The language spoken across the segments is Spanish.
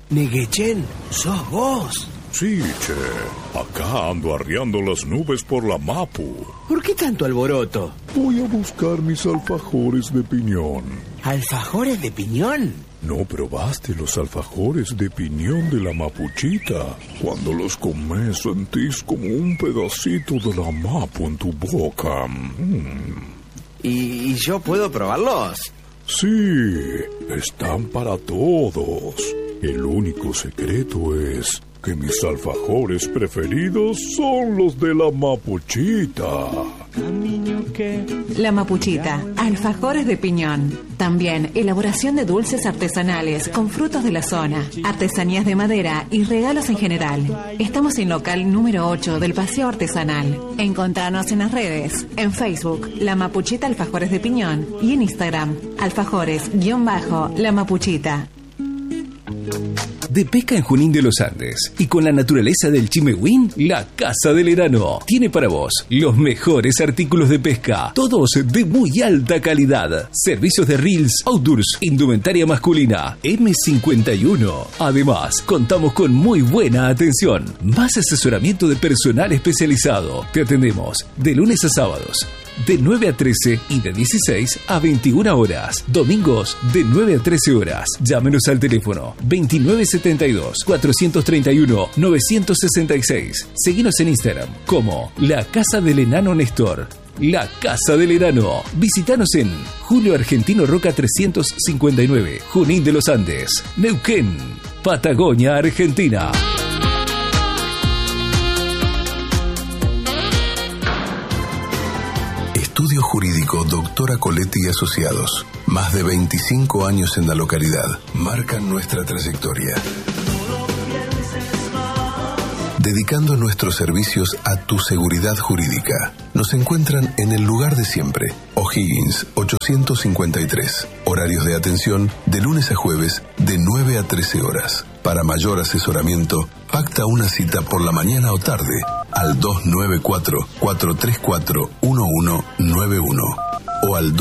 Neguechen, sos vos. Sí, che. Acá ando arriando las nubes por la Mapu. ¿Por qué tanto alboroto? Voy a buscar mis alfajores de piñón. ¿Alfajores de piñón? ¿No probaste los alfajores de piñón de la Mapuchita? Cuando los comes sentís como un pedacito de la Mapu en tu boca. ¿Y yo puedo probarlos? Sí, están para todos. El único secreto es que mis alfajores preferidos son los de la Mapuchita. La Mapuchita, alfajores de piñón. También elaboración de dulces artesanales con frutos de la zona, artesanías de madera y regalos en general. Estamos en local número 8 del Paseo Artesanal. Encontranos en las redes, en Facebook, La Mapuchita Alfajores de Piñón, y en Instagram, alfajores_La Mapuchita. De pesca en Junín de los Andes y con la naturaleza del Chimehuín, la Casa del Enano tiene para vos los mejores artículos de pesca, todos de muy alta calidad. Servicios de reels, outdoors, indumentaria masculina, M51. Además, contamos con muy buena atención, más asesoramiento de personal especializado. Te atendemos de lunes a sábados, de 9 a 13 y de 16 a 21 horas. Domingos de 9 a 13 horas. Llámenos al teléfono 2972-431-966. Seguinos en Instagram como La Casa del Enano Néstor. La Casa del Enano. Visítanos en Julio Argentino Roca 359, Junín de los Andes, Neuquén, Patagonia, Argentina. Estudio Jurídico Doctora Coletti y Asociados. Más de 25 años en la localidad marcan nuestra trayectoria, dedicando nuestros servicios a tu seguridad jurídica. Nos encuentran en el lugar de siempre, O'Higgins 853. Horarios de atención de lunes a jueves de 9 a 13 horas. Para mayor asesoramiento, pacta una cita por la mañana o tarde al 294-434-1191 o al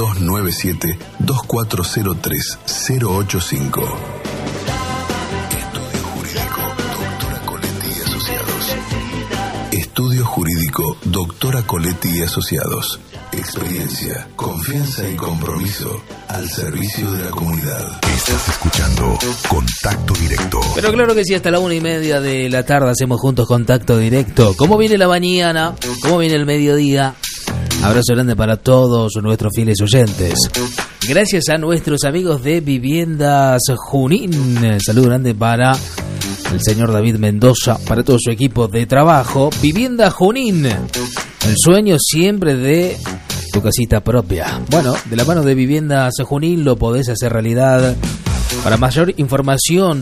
297-2403-085. Estudio Jurídico Doctora Coletti y Asociados. Estudio Jurídico Doctora Coletti y Asociados. Experiencia, confianza y compromiso al servicio de la comunidad. Estás escuchando Contacto Directo. Pero claro que sí, hasta la 1:30 de la tarde hacemos juntos Contacto Directo. ¿Cómo viene la mañana? ¿Cómo viene el mediodía? Abrazo grande para todos nuestros fieles oyentes. Gracias a nuestros amigos de Viviendas Junín. Saludo grande para el señor David Mendoza, para todo su equipo de trabajo. Vivienda Junín, el sueño siempre de tu casita propia. Bueno, de la mano de Viviendas Junín lo podés hacer realidad. Para mayor información,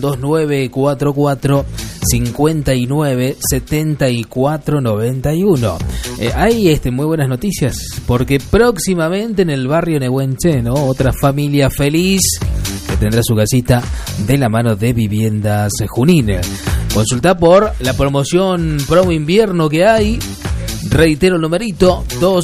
2944-597491. Hay muy buenas noticias, porque próximamente en el barrio Nehuenche, ¿no? Otra familia feliz que tendrá su casita de la mano de Viviendas Junín. Consulta por la promoción promo invierno que hay. Reitero el numerito,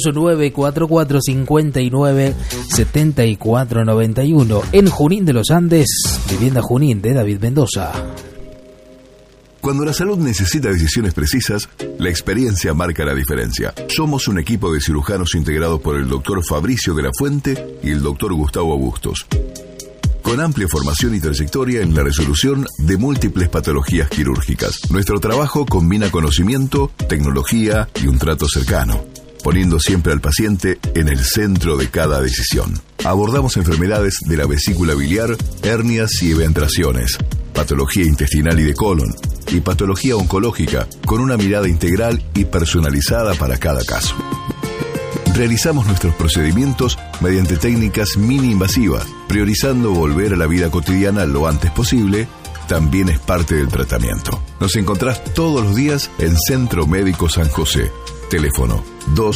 2944-597491. En Junín de los Andes, Vivienda Junín de David Mendoza. Cuando la salud necesita decisiones precisas, la experiencia marca la diferencia. Somos un equipo de cirujanos integrados por el doctor Fabricio de la Fuente y el doctor Gustavo Bustos, con amplia formación y trayectoria en la resolución de múltiples patologías quirúrgicas. Nuestro trabajo combina conocimiento, tecnología y un trato cercano, poniendo siempre al paciente en el centro de cada decisión. Abordamos enfermedades de la vesícula biliar, hernias y eventraciones, patología intestinal y de colon, y patología oncológica, con una mirada integral y personalizada para cada caso. Realizamos nuestros procedimientos mediante técnicas mini-invasivas, priorizando volver a la vida cotidiana lo antes posible. También es parte del tratamiento. Nos encontrás todos los días en Centro Médico San José. Teléfono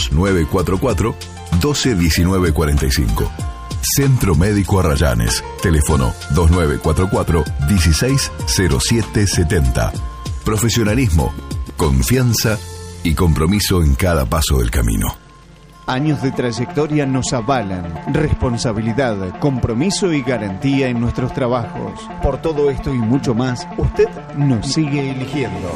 2944-121945. Centro Médico Arrayanes. Teléfono 2944-160770. Profesionalismo, confianza y compromiso en cada paso del camino. Años de trayectoria nos avalan. Responsabilidad, compromiso y garantía en nuestros trabajos. Por todo esto y mucho más, usted nos sigue eligiendo.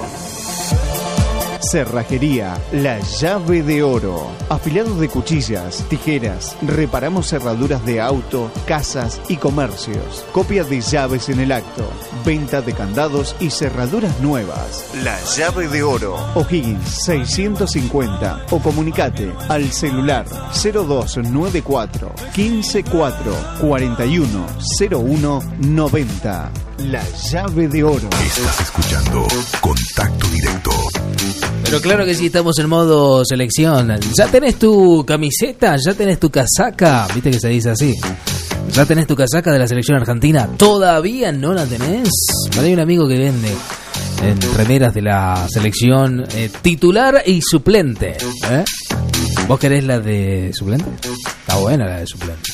Cerrajería La Llave de Oro. Afilados de cuchillas, tijeras. Reparamos cerraduras de auto, casas y comercios. Copia de llaves en el acto. Venta de candados y cerraduras nuevas. La Llave de Oro. O'Higgins 650. O comunicate al celular 0294 154 41 01 90. La Llave de Oro. Estás escuchando Contacto Directo. Pero claro que sí, estamos en modo selección. ¿Ya tenés tu camiseta? ¿Ya tenés tu casaca? ¿Viste que se dice así? ¿Ya tenés tu casaca de la selección argentina? ¿Todavía no la tenés? Hay un amigo que vende en remeras de la selección titular y suplente. ¿Vos querés la de suplente? Está buena la de suplente.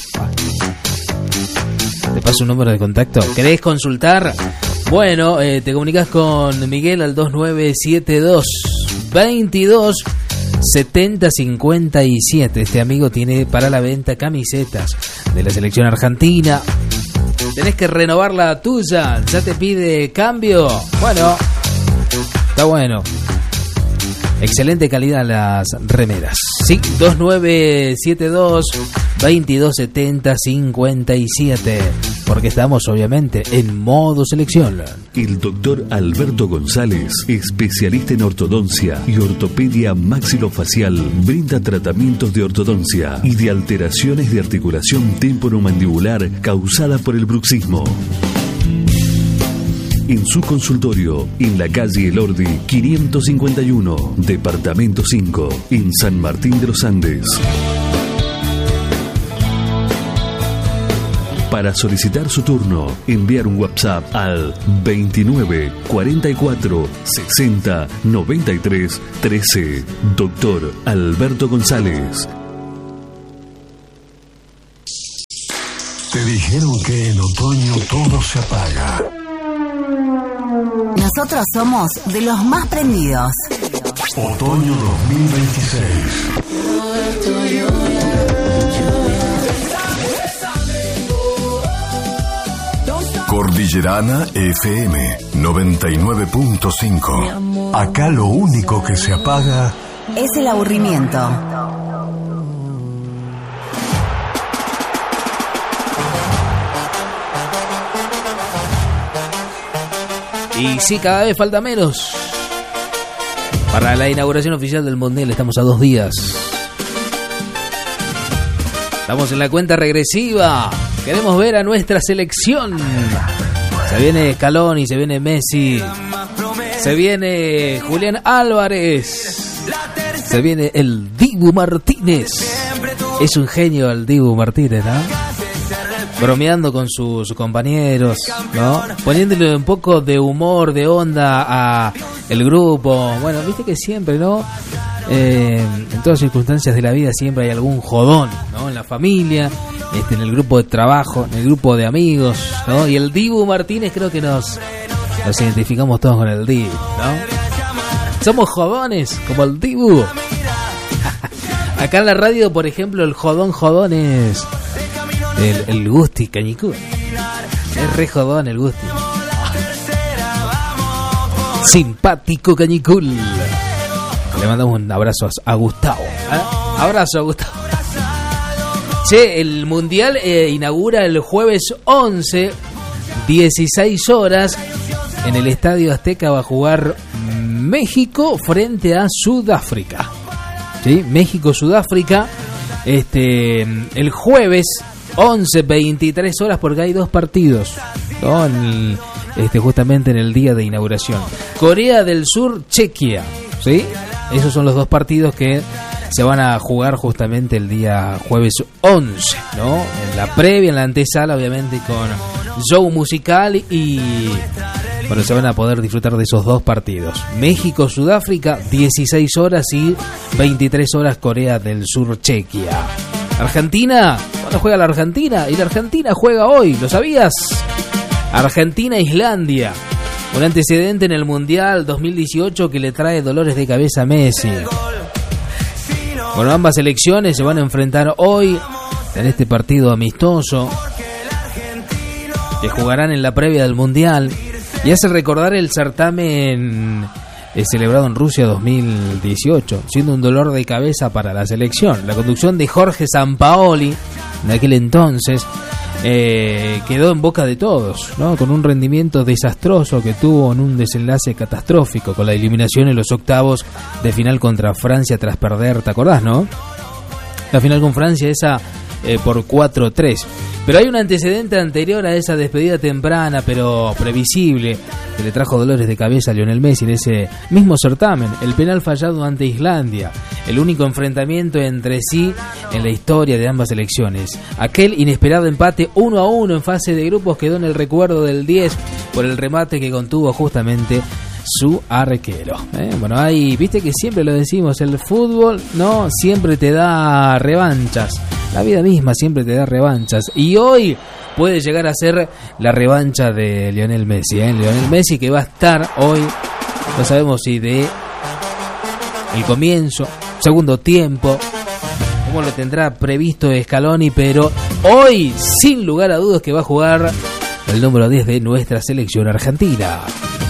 Te paso un número de contacto. ¿Querés consultar? Bueno, te comunicas con Miguel al 2972 22 70 57. Este amigo tiene para la venta camisetas de la selección argentina. Tenés que renovar la tuya. Ya te pide cambio. Bueno, está bueno. Excelente calidad las remeras. Sí, 2972 2270 57. Porque estamos obviamente en modo selección. El doctor Alberto González, especialista en ortodoncia y ortopedia maxilofacial, brinda tratamientos de ortodoncia y de alteraciones de articulación temporomandibular causada por el bruxismo. En su consultorio, en la calle Elordi 551, departamento 5, en San Martín de los Andes. Para solicitar su turno, enviar un WhatsApp al 29 44 60 93 13. Doctor Alberto González. Te dijeron que en otoño todo se apaga. Nosotros somos de los más prendidos. Otoño 2026. Cordillerana FM 99.5. Acá lo único que se apaga es el aburrimiento. Y sí, cada vez falta menos para la inauguración oficial del Mundial. Estamos a 2 días. Estamos en la cuenta regresiva. Queremos ver a nuestra selección. Se viene Scaloni, se viene Messi, se viene Julián Álvarez, se viene el Dibu Martínez. Es un genio el Dibu Martínez, ¿no? Bromeando con sus compañeros, ¿no? Poniéndole un poco de humor, de onda a el grupo. Bueno, viste que siempre, ¿no? En todas circunstancias de la vida siempre hay algún jodón, ¿no? En la familia, en el grupo de trabajo, en el grupo de amigos, ¿no? Y el Dibu Martínez creo que nos identificamos todos con el Dibu, ¿no? Somos jodones, como el Dibu. Acá en la radio, por ejemplo, el jodón es el Gusti Cañicú. Es re jodón el Gusti. Simpático Cañicul. Le mandamos un abrazo a Gustavo. Abrazo a Gustavo. Che, el Mundial inaugura el jueves 11, 16 horas. En el Estadio Azteca va a jugar México frente a Sudáfrica. ¿Sí? México-Sudáfrica. El jueves 11, 23 horas, porque hay 2 partidos, ¿no? Justamente en el día de inauguración. Corea del Sur, Chequia, ¿sí? Esos son los 2 partidos que se van a jugar justamente el día jueves 11, ¿no? En la previa, en la antesala, obviamente, con show musical y... Bueno, se van a poder disfrutar de esos 2 partidos. México-Sudáfrica, 16 horas y 23 horas Corea del Sur, Chequia. Argentina, ¿cuándo juega la Argentina? Y la Argentina juega hoy, ¿lo sabías? Argentina-Islandia. Un antecedente en el Mundial 2018 que le trae dolores de cabeza a Messi. Bueno, ambas selecciones se van a enfrentar hoy en este partido amistoso que jugarán en la previa del Mundial y hace recordar el certamen celebrado en Rusia 2018, siendo un dolor de cabeza para la selección. La conducción de Jorge Sampaoli en aquel entonces quedó en boca de todos, ¿no? Con un rendimiento desastroso que tuvo en un desenlace catastrófico con la eliminación en los octavos de final contra Francia tras perder, ¿te acordás, no? La final con Francia esa por 4-3. Pero hay un antecedente anterior a esa despedida temprana pero previsible que le trajo dolores de cabeza a Lionel Messi en ese mismo certamen, el penal fallado ante Islandia, el único enfrentamiento entre sí en la historia de ambas selecciones. Aquel inesperado empate 1-1 en fase de grupos quedó en el recuerdo del 10 por el remate que contuvo justamente su arquero. Bueno, ahí viste que siempre lo decimos, el fútbol no siempre te da revanchas, la vida misma siempre te da revanchas, y hoy puede llegar a ser la revancha de Lionel Messi, Lionel Messi que va a estar hoy, no sabemos si de el comienzo, segundo tiempo, como lo tendrá previsto Scaloni, pero hoy sin lugar a dudas que va a jugar el número 10 de nuestra selección argentina.